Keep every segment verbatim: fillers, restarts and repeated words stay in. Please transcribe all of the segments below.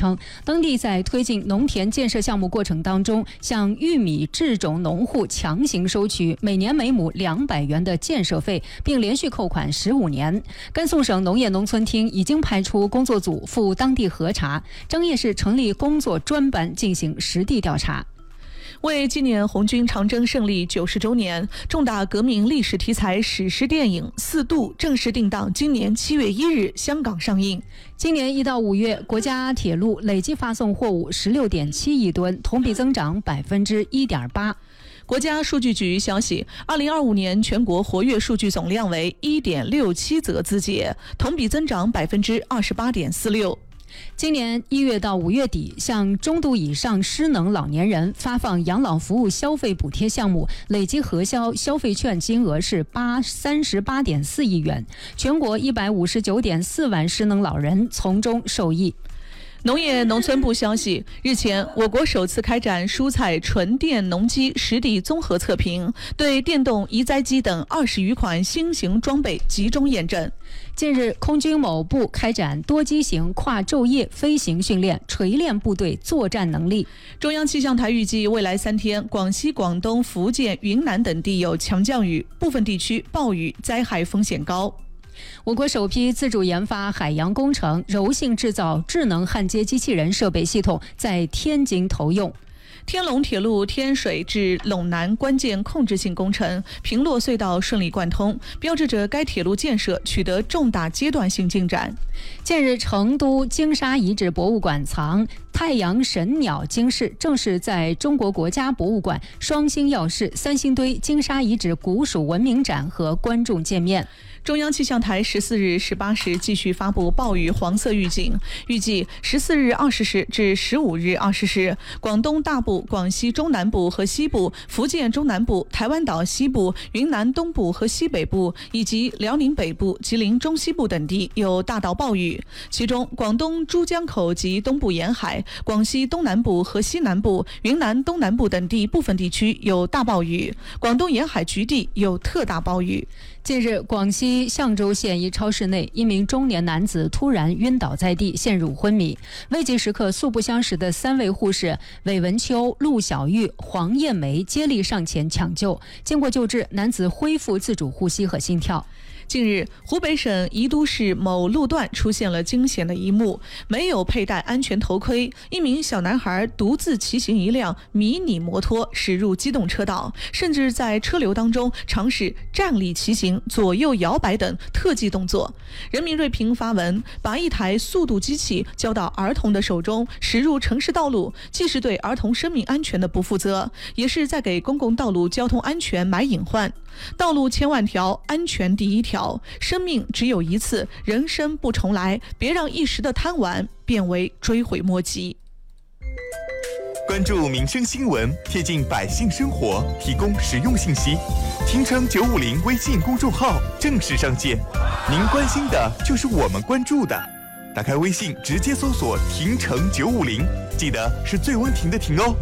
称，当地在推进农田建设项目过程当中，向玉米制种农户强行收取每年每亩两百元的建设费，并连续扣款十五年。甘肃省农业农村厅已经派出工作组赴当地核查，张掖市成立工作专班进行实地调查。 为纪念红军长征胜利九十周年，重大革命历史题材史诗电影《四渡》正式定档今年七月一日香港上映。 今年一到五月，国家铁路累计发送货物十六点七亿吨，同比增长百分之一点八。 国家数据局消息，二零二五年全国活跃数据总量为一点六七则字节，同比增长百分之二十八点四六。 今年一月到五月底，向中度以上失能老年人发放养老服务消费补贴项目累计核销消费券金额是八三十八点四亿元，全国一百五十九点四万失能老人从中受益。 农业农村部消息，日前，我国首次开展蔬菜纯电农机实地综合测评，对电动移栽机等二十余款新型装备集中验证。 近日，空军某部开展多机型跨昼夜飞行训练，锤炼部队作战能力。 中央气象台预计，未来三天，广西、广东、福建、云南等地有强降雨，部分地区暴雨，灾害风险高。 我国首批自主研发海洋工程柔性制造智能焊接机器人设备系统在天津投用。 天龙铁路天水至陇南关键控制性工程平洛隧道顺利贯通，标志着该铁路建设取得重大阶段性进展。 近日，成都金沙遗址博物馆藏太阳神鸟晶室正式在中国国家博物馆双星耀室三星堆金沙遗址古蜀文明展和观众见面。 中央气象台十四日十八时继续发布暴雨黄色预警，预计十四日二十时至十五日二十时，广东大部、广西中南部和西部、福建中南部、台湾岛西部、云南东部和西北部以及辽宁北部、吉林中西部等地有大到暴雨，其中广东珠江口及东部沿海、广西东南部和西南部、云南东南部等地部分地区有大暴雨，广东沿海局地有特大暴雨。 近日，广西象州县一超市内，一名中年男子突然晕倒在地，陷入昏迷。危急时刻，素不相识的三位护士韦文秋、陆小玉、黄艳梅接力上前抢救。经过救治，男子恢复自主呼吸和心跳。 近日，湖北省宜都市某路段出现了惊险的一幕，没有佩戴安全头盔，一名小男孩独自骑行一辆迷你摩托驶入机动车道，甚至在车流当中尝试站立骑行、左右摇摆等特技动作。人民锐评发文，把一台速度机器交到儿童的手中驶入城市道路，既是对儿童生命安全的不负责，也是在给公共道路交通安全埋隐患。道路千万条，安全第一条，生命只有一次，人生不重来，别让一时的贪玩变为追悔莫及。 关注民生新闻，贴近百姓生活，提供实用信息。听城九五零微信公众号正式上线，您关心的就是我们关注的。打开微信，直接搜索“听城九五零”，记得是最温婷的婷哦。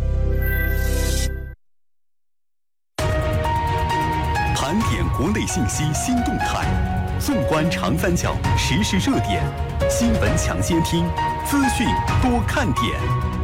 盘点国内信息新动态，纵观长三角时事热点，新闻抢先听，资讯多看点。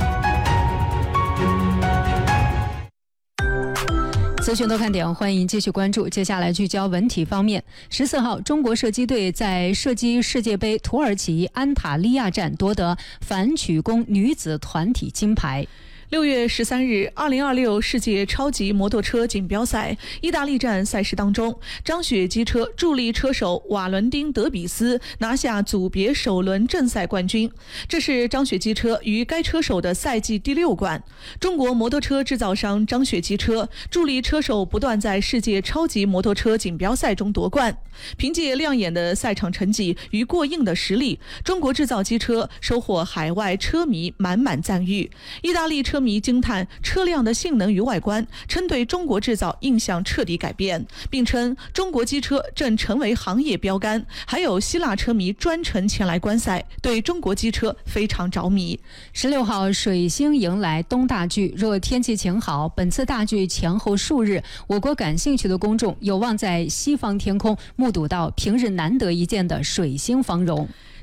资讯多看点，欢迎继续关注。接下来聚焦文体方面。十四号，中国射击队在射击世界杯土耳其安塔利亚站夺得反曲弓女子团体金牌。 六月十三日，二零二六世界超级摩托车锦标赛意大利站赛事当中，张雪机车助力车手瓦伦丁·德比斯拿下组别首轮正赛冠军，这是张雪机车与该车手的赛季第六冠。中国摩托车制造商张雪机车助力车手不断在世界超级摩托车锦标赛中夺冠，凭借亮眼的赛场成绩与过硬的实力，中国制造机车收获海外车迷满满赞誉。意大利车车迷惊叹车辆的性能与外观，称对中国制造印象彻底改变，并称中国机车正成为行业标杆。还有希腊车迷专程前来观赛，对中国机车非常着迷。 十六号，水星迎来冬大剧，若天气晴好，本次大剧前后数日，我国感兴趣的公众有望在西方天空目睹到平日难得一见的水星芳容。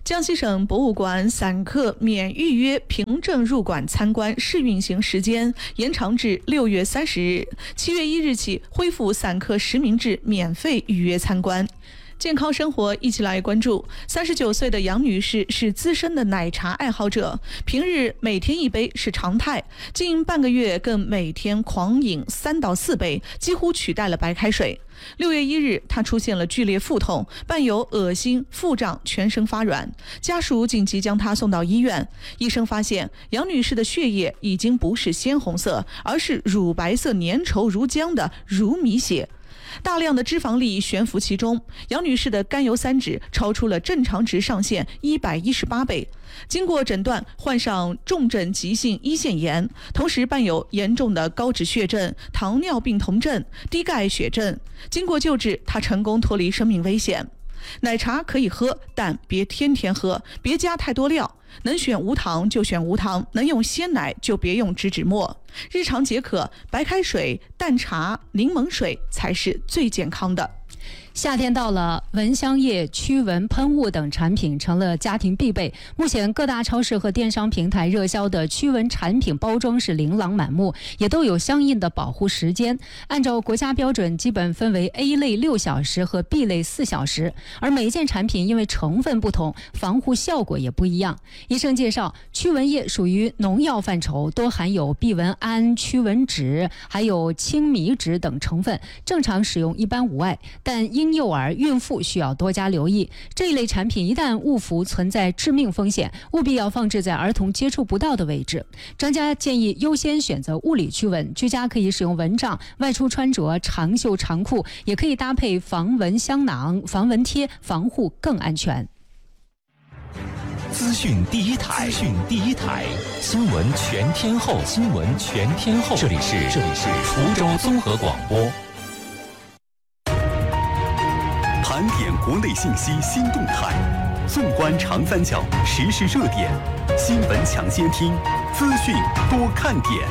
江西省博物馆散客免预约凭证入馆参观试运行时间延长至六月三十日，七月一日起恢复散客实名制免费预约参观。健康生活一起来关注。三十九岁的杨女士是资深的奶茶爱好者，平日每天一杯是常态，近半个月更每天狂饮三到四杯，几乎取代了白开水。六月一日，她出现了剧烈腹痛，伴有恶心、腹胀、全身发软，家属紧急将她送到医院。医生发现杨女士的血液已经不是鲜红色，而是乳白色粘稠如浆的乳米血。大量的脂肪粒悬浮其中，杨女士的甘油三酯超出了正常值上限一百一十八倍。经过诊断，患上重症急性胰腺炎，同时伴有严重的高脂血症、糖尿病酮症、低钙血症。经过救治，她成功脱离生命危险。奶茶可以喝，但别天天喝，别加太多料。能选无糖就选无糖，能用鲜奶就别用植脂末。日常解渴，白开水、淡茶、柠檬水才是最健康的。 夏天到了，蚊香液、驱蚊喷雾等产品成了家庭必备。目前各大超市和电商平台热销的驱蚊产品包装是琳琅满目，也都有相应的保护时间。按照国家标准，基本分为 A 类六小时和 B 类四小时，而每件产品因为成分不同，防护效果也不一样。医生介绍，驱蚊液属于农药范畴，多含有避蚊胺、驱蚊酯，还有青米酯等成分，正常使用一般无碍，但婴幼儿、孕妇需要多加留意。这一类产品一旦误服，存在致命风险，务必要放置在儿童接触不到的位置。专家建议优先选择物理驱蚊，居家可以使用蚊帐，外出穿着长袖长裤，也可以搭配防蚊香囊、防蚊贴，防护更安全。 资讯第一台，资讯第一台，新闻全天候，新闻全天候。这里是这里是滁州综合广播。 盘点国内信息新动态，纵观长三角时事热点，新闻抢先听，资讯多看点。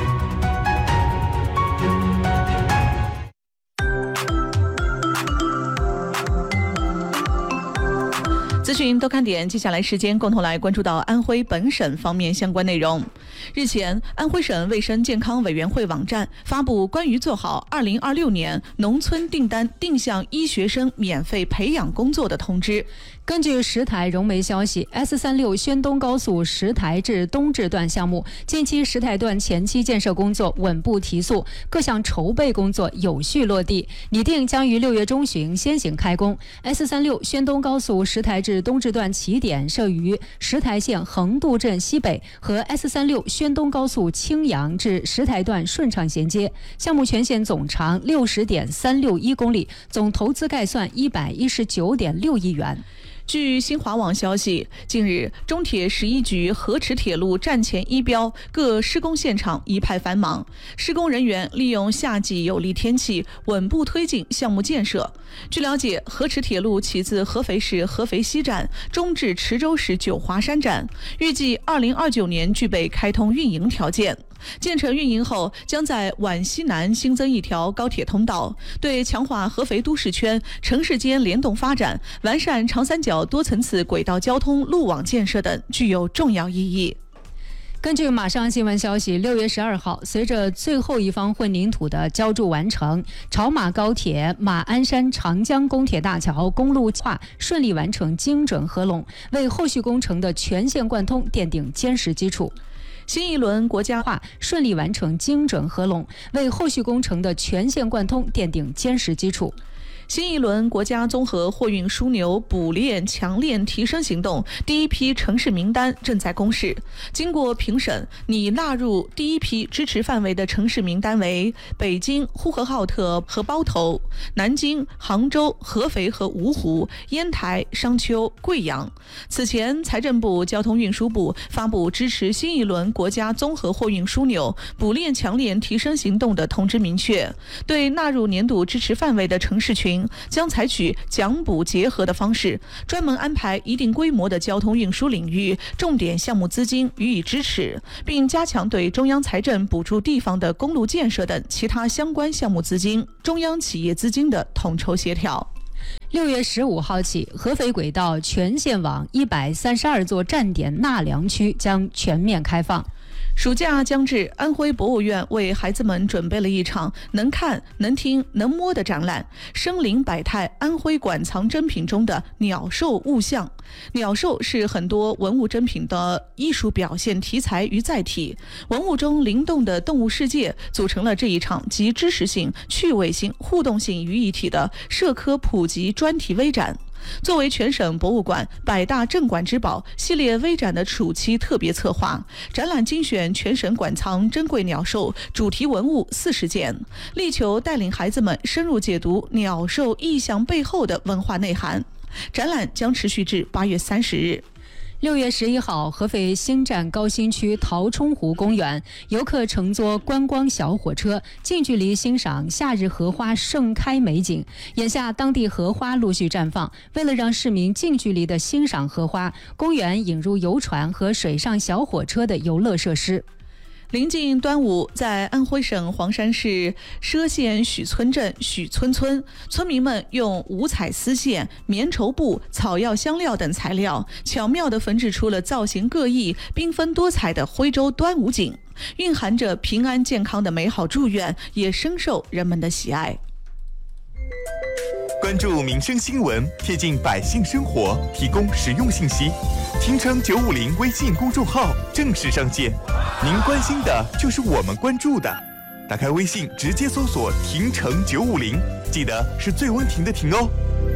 资讯多看点，接下来时间共同来关注到安徽本省方面相关内容。日前，安徽省卫生健康委员会网站发布关于做好二零二六年农村订单定向医学生免费培养工作的通知。根据十台融媒消息 ，S 三六宣东高速石台至东至段项目近期石台段前期建设工作稳步提速，各项筹备工作有序落地，拟定将于六月中旬先行开工。S 三六宣东高速石台至东至段起点设于石台县横渡镇西北，和 S 三六宣东高速青阳至石台段顺畅衔接。项目全线总长六十点三六一公里，总投资概算一百一十九点六亿元。据新华网消息，近日中铁十一局河池铁路站前一标各施工现场一派繁忙，施工人员利用夏季有利天气，稳步推进项目建设。据了解，河池铁路起自合肥市合肥西站，中至池州市九华山站，预计二零二九年具备开通运营条件。建成运营后，将在皖西南新增一条高铁通道，对强化合肥都市圈城市间联动发展、完善长三角多层次轨道交通路网建设等具有重要意义。根据马上新闻消息，六月十二号，随着最后一方混凝土的浇筑完成，潮马高铁马鞍山长江公铁大桥公路化顺利完成精准合拢，为后续工程的全线贯通奠定坚实基础。新一轮国家化顺利完成精准合拢，为后续工程的全线贯通奠定坚实基础。新一轮国家综合货运枢纽补链强链提升行动第一批城市名单正在公示，经过评审，拟纳入第一批支持范围的城市名单为北京、呼和浩特和包头、南京、杭州、合肥和芜湖、烟台、商丘、贵阳。此前，财政部、交通运输部发布支持新一轮国家综合货运枢纽补链强链提升行动的通知，明确对纳入年度支持范围的城市群将采取奖补结合的方式，专门安排一定规模的交通运输领域重点项目资金予以支持，并加强对中央财政补助地方的公路建设等其他相关项目资金、中央企业资金的统筹协调。 六月十五号起，合肥轨道全线网一百三十二座站点纳凉区将全面开放。 暑假将至，安徽博物院为孩子们准备了一场能看、能听、能摸的展览——生灵百态安徽馆藏珍品中的鸟兽物象。鸟兽是很多文物珍品的艺术表现题材与载体，文物中灵动的动物世界组成了这一场集知识性、趣味性、互动性于一体的社科普及专题微展。作为全省博物馆百大镇馆之宝系列微展的暑期特别策划，展览精选全省馆藏珍贵鸟兽主题文物四十件，力求带领孩子们深入解读鸟兽意象背后的文化内涵。展览将持续至八月三十日。 六月十一号，合肥新站高新区陶冲湖公园，游客乘坐观光小火车，近距离欣赏夏日荷花盛开美景。眼下当地荷花陆续绽放，为了让市民近距离的欣赏荷花，公园引入游船和水上小火车的游乐设施。 临近端午，在安徽省黄山市畲县许村镇许村村，村民们用五彩丝线、棉绸布、草药香料等材料，巧妙地缝制出了造型各异、缤纷多彩的徽州端午锦，蕴含着平安健康的美好祝愿，也深受人们的喜爱。 关注民生新闻，贴近百姓生活，提供实用信息。听成九五零微信公众号正式上线，您关心的就是我们关注的。打开微信，直接搜索“听成九五零”，记得是最温婷的婷哦。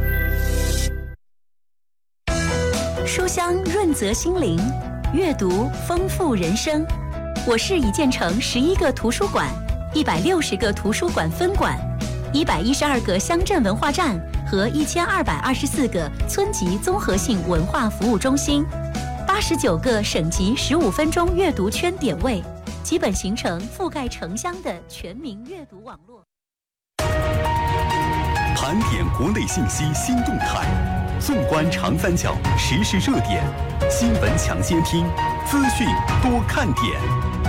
书香润泽心灵，阅读丰富人生。我市已建成十一个图书馆，一百六十个图书馆分馆，一百一十二个乡镇文化站和一千二百二十四个村级综合性文化服务中心，八十九个省级十五分钟阅读圈点位，基本形成覆盖城乡的全民阅读网络。 盘点国内信息新动态，纵观长三角时事热点，新闻抢先听，资讯多看点。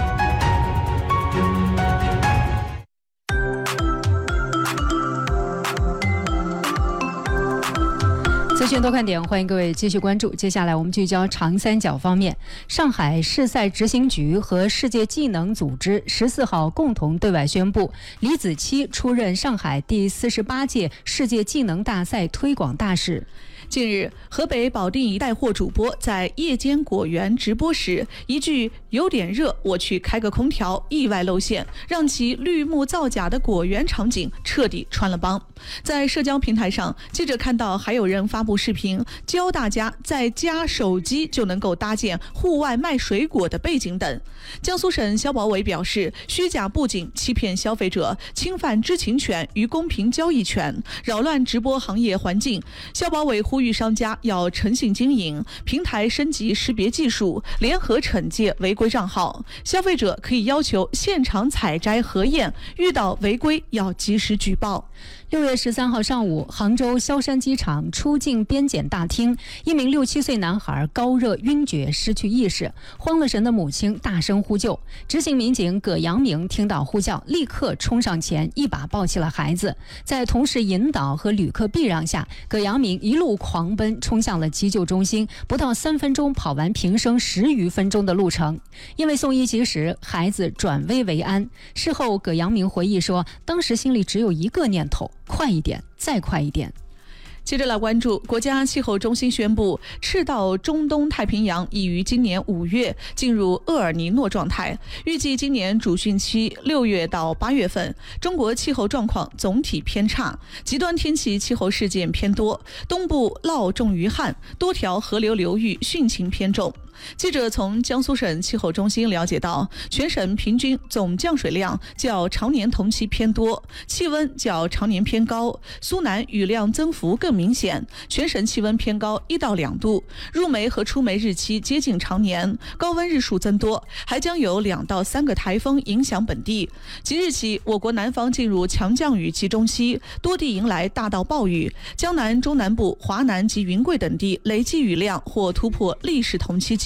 资讯多看点，欢迎各位继续关注。接下来我们聚焦长三角方面，上海市赛执行局和世界技能组织十四号共同对外宣布，李子柒出任上海第四十八届世界技能大赛推广大使。 近日，河北保定一带货主播在夜间果园直播时，一句“有点热，我去开个空调”意外露馅，让其绿幕造假的果园场景彻底穿了帮。在社交平台上，记者看到还有人发布视频，教大家在家手机就能够搭建户外卖水果的背景等。江苏省消保委表示，虚假不仅欺骗消费者，侵犯知情权与公平交易权，扰乱直播行业环境。消保委呼吁商家要诚信经营，平台升级识别技术，联合惩戒违规账号。消费者可以要求现场采摘核验，遇到违规要及时举报。 六月十三号上午，杭州萧山机场出境边检大厅，一名六七岁男孩高热晕厥失去意识，慌了神的母亲大声呼救。执行民警葛阳明听到呼叫，立刻冲上前，一把抱起了孩子。在同事引导和旅客避让下，葛阳明一路狂奔，冲向了急救中心，不到三分钟跑完平生十余分钟的路程。因为送医及时，孩子转危为安。事后，葛阳明回忆说，当时心里只有一个念头：快一点，再快一点。 接着来关注，国家气候中心宣布，赤道中东太平洋已于今年五月进入厄尔尼诺状态，预计今年主汛期六月到八月份，中国气候状况总体偏差，极端天气气候事件偏多，东部涝重于旱，多条河流流域汛情偏重。记者从江苏省气候中心了解到，全省平均总降水量较常年同期偏多，气温较常年偏高，苏南雨量增幅更明显，全省气温偏高一到两度，入梅和出梅日期接近常年，高温日数增多，还将有两到三个台风影响本地。即日起，我国南方进入强降雨集中期，多地迎来大到暴雨，江南、中南部、华南及云贵等地累计雨量或突破历史同期纪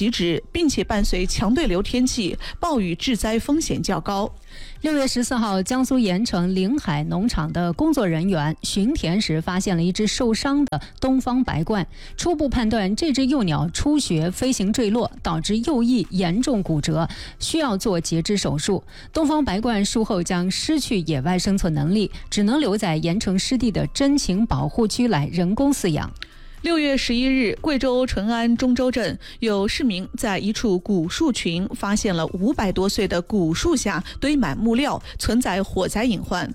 极值，并且伴随强对流天气，暴雨致灾风险较高。 六月十四号，江苏盐城临海农场的工作人员巡田时发现了一只受伤的东方白鹳，初步判断这只幼鸟出血飞行坠落，导致右翼严重骨折，需要做截肢手术。东方白鹳术后将失去野外生存能力，只能留在盐城湿地的真情保护区来人工饲养。 六月十一日，贵州淳安中州镇有市民在一处古树群发现了五百多岁的古树下堆满木料，存在火灾隐患。